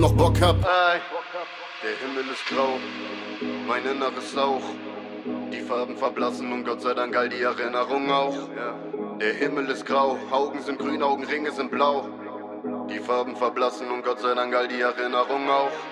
noch Bock hab. Ey, der Himmel ist grau, mein Inneres auch. Die Farben verblassen und Gott sei Dank all die Erinnerungen auch. Der Himmel ist grau, Augen sind grün, Augenringe sind blau. Die Farben verblassen und Gott sei Dank all die Erinnerungen auch.